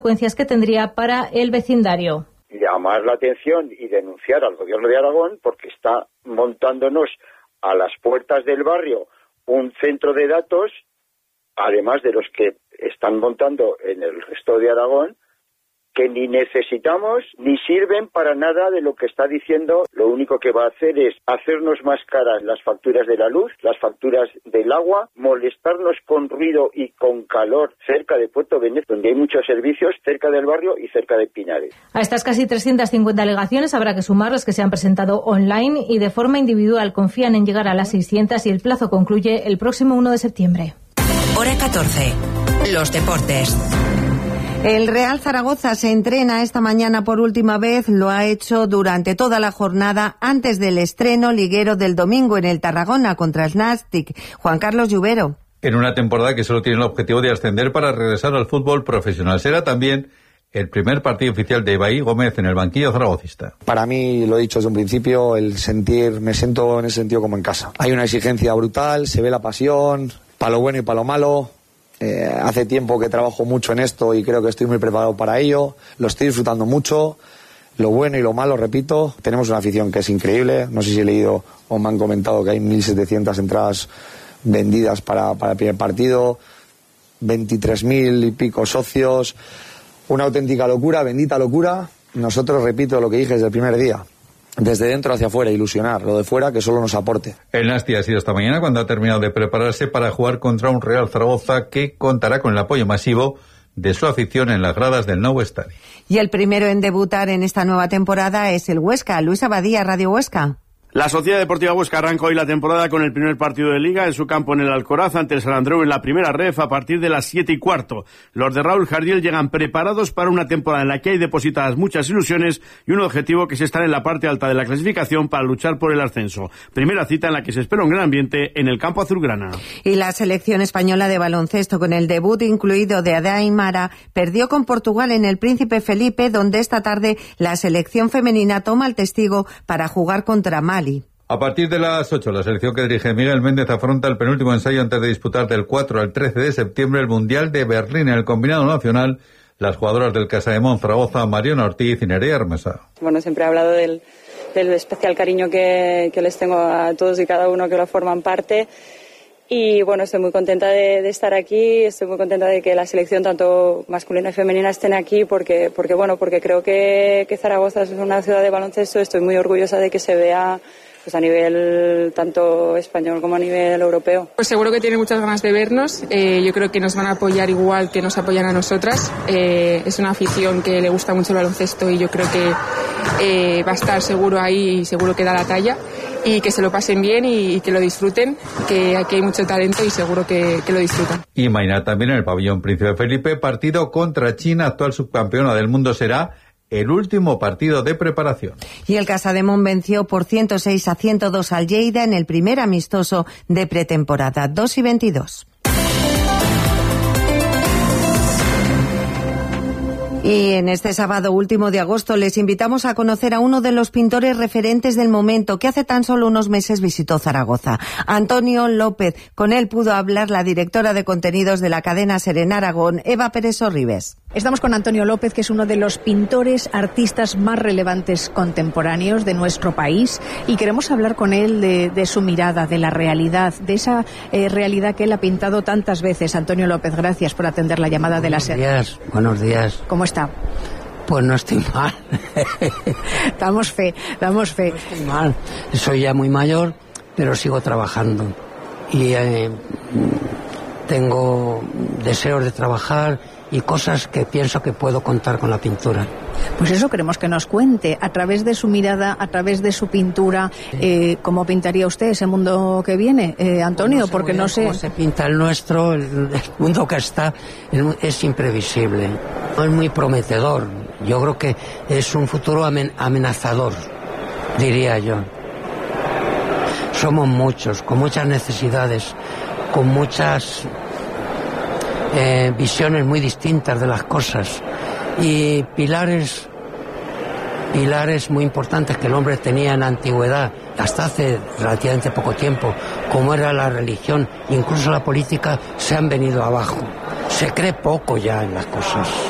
consecuencias que tendría para el vecindario. Llamar la atención y denunciar al gobierno de Aragón porque está montándonos a las puertas del barrio un centro de datos, además de los que están montando en el resto de Aragón, que ni necesitamos ni sirven para nada de lo que está diciendo. Lo único que va a hacer es hacernos más caras las facturas de la luz, las facturas del agua, molestarnos con ruido y con calor cerca de Puerto Benet, donde hay muchos servicios, cerca del barrio y cerca de Pinares. A estas casi 350 alegaciones habrá que sumar las que se han presentado online y de forma individual. Confían en llegar a las 600 y el plazo concluye el próximo 1 de septiembre. Hora 14. Los deportes. El Real Zaragoza se entrena esta mañana por última vez, lo ha hecho durante toda la jornada antes del estreno liguero del domingo en el Tarragona contra el Nàstic. Juan Carlos Lluvero. En una temporada que solo tiene el objetivo de ascender para regresar al fútbol profesional. Será también el primer partido oficial de Ibai Gómez en el banquillo zaragocista. Para mí, lo he dicho desde un principio, me siento en ese sentido como en casa. Hay una exigencia brutal, se ve la pasión, para lo bueno y para lo malo. Hace tiempo que trabajo mucho en esto y creo que estoy muy preparado para ello. Lo estoy disfrutando mucho. Lo bueno y lo malo, repito. Tenemos una afición que es increíble. No sé si he leído o me han comentado que hay 1.700 entradas vendidas para el primer partido. 23.000 y pico socios. Una auténtica locura, bendita locura. Nosotros, repito lo que dije desde el primer día. Desde dentro hacia afuera, ilusionar, lo de fuera que solo nos aporte. El Nasti ha sido esta mañana cuando ha terminado de prepararse para jugar contra un Real Zaragoza que contará con el apoyo masivo de su afición en las gradas del nuevo estadio. Y el primero en debutar en esta nueva temporada es el Huesca. Luis Abadía, Radio Huesca. La Sociedad Deportiva Huesca arranca hoy la temporada con el primer partido de Liga en su campo en el Alcoraz ante el Sant Andreu en la primera ref a partir de las 7:15. Los de Raúl Jardiel llegan preparados para una temporada en la que hay depositadas muchas ilusiones y un objetivo que es estar en la parte alta de la clasificación para luchar por el ascenso. Primera cita en la que se espera un gran ambiente en el campo azulgrana. Y la selección española de baloncesto, con el debut incluido de Adá Aimara, perdió con Portugal en el Príncipe Felipe, donde esta tarde la selección femenina toma el testigo para jugar contra Mali. A partir de las 8, la selección que dirige Miguel Méndez afronta el penúltimo ensayo antes de disputar del 4 al 13 de septiembre el Mundial de Berlín. En el combinado nacional, las jugadoras del Casademont Zaragoza, Mariona Ortiz y Nerea Hermesa. Bueno, siempre he hablado del especial cariño que les tengo a todos y cada uno que lo forman parte. Y bueno, estoy muy contenta de estar aquí, estoy muy contenta de que la selección tanto masculina y femenina estén aquí porque creo que Zaragoza es una ciudad de baloncesto. Estoy muy orgullosa de que se vea pues a nivel tanto español como a nivel europeo. Pues seguro que tienen muchas ganas de vernos. Yo creo que nos van a apoyar igual que nos apoyan a nosotras. Es una afición que le gusta mucho el baloncesto y yo creo que va a estar seguro ahí y seguro que da la talla. Y que se lo pasen bien y que lo disfruten, que aquí hay mucho talento y seguro que lo disfrutan. Y mañana también en el pabellón Príncipe Felipe, partido contra China, actual subcampeona del mundo, será el último partido de preparación. Y el Casademont venció por 106-102 al Lleida en el primer amistoso de pretemporada, 2:22. Y en este sábado último de agosto les invitamos a conocer a uno de los pintores referentes del momento que hace tan solo unos meses visitó Zaragoza, Antonio López. Con él pudo hablar la directora de contenidos de la cadena SER en Aragón, Eva Pérez Orribes. Estamos con Antonio López, que es uno de los pintores, artistas más relevantes contemporáneos de nuestro país, y queremos hablar con él de su mirada, de la realidad, de esa realidad que él ha pintado tantas veces. Antonio López, gracias por atender la llamada de la SER. Buenos días. ¿Cómo está? Pues no estoy mal. Damos fe. No estoy mal. Soy ya muy mayor, pero sigo trabajando. Y tengo deseos de trabajar y cosas que pienso que puedo contar con la pintura. Pues eso queremos que nos cuente, a través de su mirada, a través de su pintura, ¿cómo pintaría usted ese mundo que viene, Antonio? Porque no sé... Cómo se pinta el nuestro, el mundo que está, es imprevisible, no es muy prometedor. Yo creo que es un futuro amenazador, diría yo. Somos muchos, con muchas necesidades, con muchas visiones muy distintas de las cosas y pilares muy importantes que el hombre tenía en la antigüedad, hasta hace relativamente poco tiempo, como era la religión, incluso la política, se han venido abajo. Se cree poco ya en las cosas.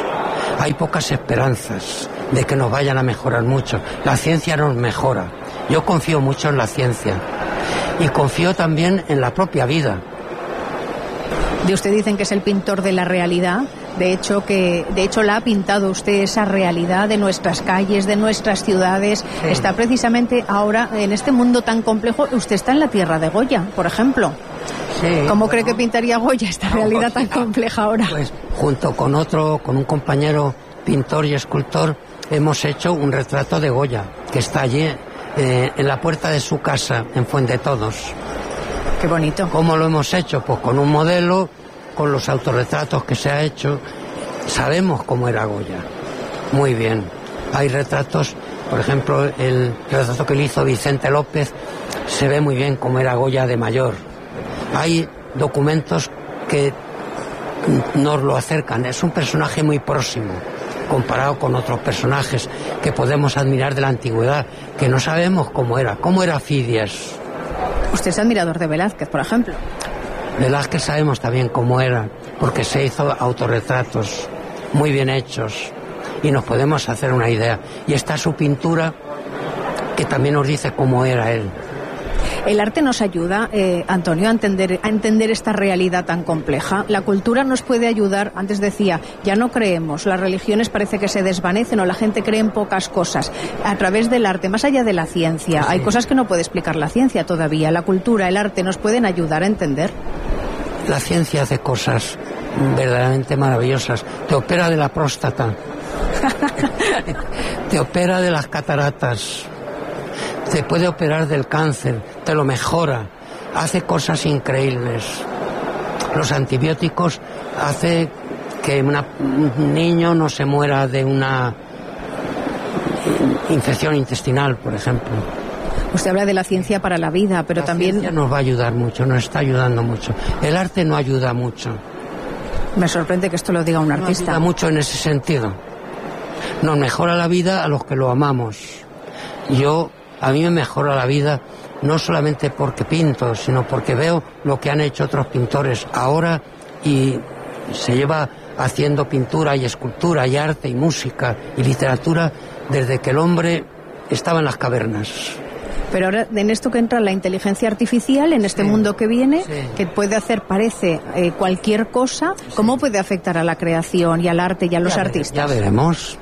Hay pocas esperanzas de que nos vayan a mejorar mucho. La ciencia nos mejora. Yo confío mucho en la ciencia y confío también en la propia vida. De usted dicen que es el pintor de la realidad. De hecho la ha pintado usted, esa realidad de nuestras calles, de nuestras ciudades. Sí. Está precisamente ahora en este mundo tan complejo. Usted está en la tierra de Goya, por ejemplo. Sí. ¿Cómo cree que pintaría Goya esta realidad tan compleja ahora? Pues junto con un compañero pintor y escultor, hemos hecho un retrato de Goya, que está allí en la puerta de su casa, en Fuendetodos. Qué bonito. ¿Cómo lo hemos hecho? Pues con un modelo, con los autorretratos que se ha hecho. Sabemos cómo era Goya. Muy bien. Hay retratos, por ejemplo, el retrato que le hizo Vicente López, se ve muy bien cómo era Goya de mayor. Hay documentos que nos lo acercan. Es un personaje muy próximo comparado con otros personajes que podemos admirar de la antigüedad, que no sabemos cómo era. ¿Cómo era Fidias? Usted es admirador de Velázquez, por ejemplo. Velázquez sabemos también cómo era, porque se hizo autorretratos muy bien hechos y nos podemos hacer una idea. Y está su pintura, que también nos dice cómo era él. El arte nos ayuda, Antonio, a entender esta realidad tan compleja. La cultura nos puede ayudar. Antes decía, ya no creemos, las religiones parece que se desvanecen o la gente cree en pocas cosas. A través del arte, más allá de la ciencia, sí. Hay cosas que no puede explicar la ciencia todavía. La cultura, el arte nos pueden ayudar a entender. La ciencia hace cosas verdaderamente maravillosas. Te opera de la próstata, te opera de las cataratas, te puede operar del cáncer, te lo mejora, hace cosas increíbles. Los antibióticos hacen que un niño no se muera de una infección intestinal, por ejemplo. Usted habla de la ciencia para la vida, pero también... La ciencia nos va a ayudar mucho, nos está ayudando mucho. El arte no ayuda mucho. Me sorprende que esto lo diga un artista. No ayuda mucho en ese sentido. Nos mejora la vida a los que lo amamos. A mí me mejora la vida no solamente porque pinto, sino porque veo lo que han hecho otros pintores ahora y se lleva haciendo pintura y escultura y arte y música y literatura desde que el hombre estaba en las cavernas. Pero ahora en esto que entra la inteligencia artificial, en este mundo que viene, que puede hacer, parece, cualquier cosa, ¿cómo puede afectar a la creación y al arte y a los artistas? Ya veremos.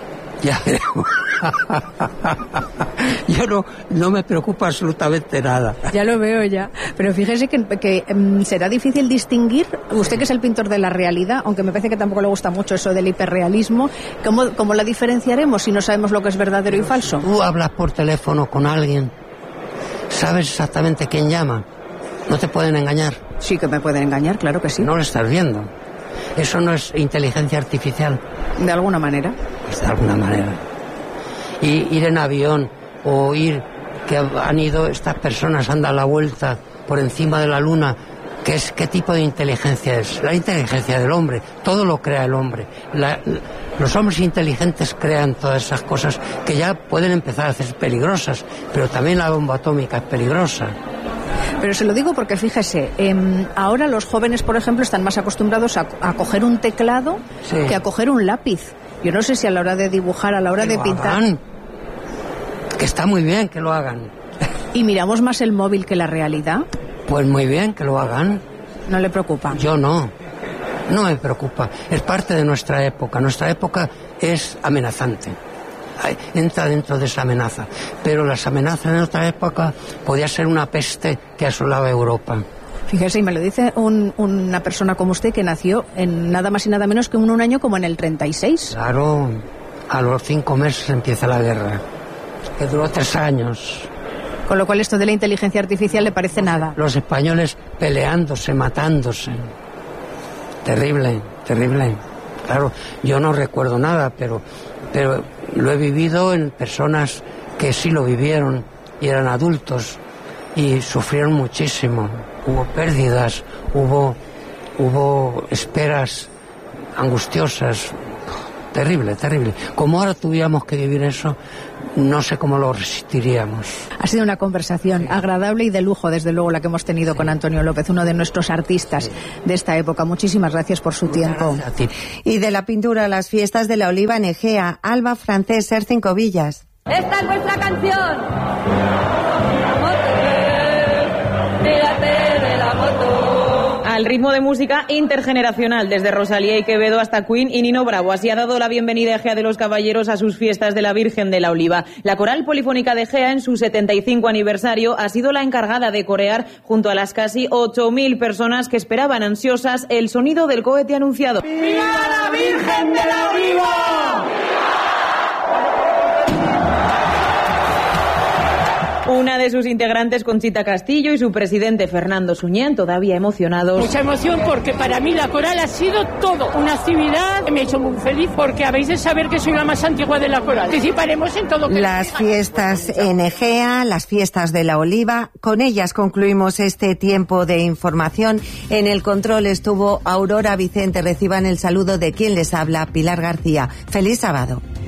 Yo no me preocupa absolutamente nada. Ya lo veo ya. Pero fíjese que será difícil distinguir, usted que es el pintor de la realidad, aunque me parece que tampoco le gusta mucho eso del hiperrealismo, ¿cómo la diferenciaremos si no sabemos lo que es verdadero y falso? Tú hablas por teléfono con alguien, sabes exactamente quién llama, no te pueden engañar. Sí que me pueden engañar, claro que sí. No lo estás viendo. Eso no es inteligencia artificial. ¿De alguna manera? Pues de alguna manera. Y ir en avión o ir que han ido estas personas, han dado la vuelta por encima de la luna, ¿qué tipo de inteligencia es? La inteligencia del hombre. Todo lo crea el hombre. Los hombres inteligentes crean todas esas cosas que ya pueden empezar a ser peligrosas, pero también la bomba atómica es peligrosa. Pero se lo digo porque, fíjese, ahora los jóvenes, por ejemplo, están más acostumbrados a coger un teclado que a coger un lápiz. Yo no sé si a la hora de dibujar, a la hora de pintar... Hagan. Que está muy bien que lo hagan. ¿Y miramos más el móvil que la realidad? Pues muy bien que lo hagan. ¿No le preocupa? Yo no me preocupa. Es parte de nuestra época. Nuestra época es amenazante. Entra dentro de esa amenaza. Pero las amenazas en otra época podía ser una peste que asolaba Europa. Fíjese, y me lo dice una persona como usted que nació en nada más y nada menos que un año como en el 36. Claro, a los 5 meses empieza la guerra, que duró 3 años. Con lo cual esto de la inteligencia artificial le parece nada. Los españoles peleándose, matándose. Terrible, terrible. Claro, yo no recuerdo nada, pero lo he vivido en personas que sí lo vivieron y eran adultos y sufrieron muchísimo. Hubo pérdidas, hubo esperas angustiosas. terrible, terrible. Como ahora tuviéramos que vivir eso, no sé cómo lo resistiríamos. Ha sido una conversación agradable y de lujo, desde luego, la que hemos tenido con Antonio López, uno de nuestros artistas de esta época. Muchísimas gracias por su tiempo. A ti. Y de la pintura a las fiestas de la Oliva en Egea, Alba Francés, Ser 5 Villas. Esta es nuestra canción. Al ritmo de música intergeneracional, desde Rosalía y Quevedo hasta Queen y Nino Bravo. Así ha dado la bienvenida Egea de los Caballeros a sus fiestas de la Virgen de la Oliva. La Coral Polifónica de Egea, en su 75 aniversario, ha sido la encargada de corear junto a las casi 8.000 personas que esperaban ansiosas el sonido del cohete anunciado. ¡Viva la Virgen de la Oliva! Una de sus integrantes, Conchita Castillo, y su presidente, Fernando Suñén, todavía emocionados. Mucha emoción porque para mí la coral ha sido todo. Una actividad que me ha hecho muy feliz porque habéis de saber que soy la más antigua de la coral. Participaremos en todo. Las fiestas en Egea, las fiestas de la Oliva, con ellas concluimos este tiempo de información. En el control estuvo Aurora Vicente. Reciban el saludo de quien les habla, Pilar García. ¡Feliz sábado!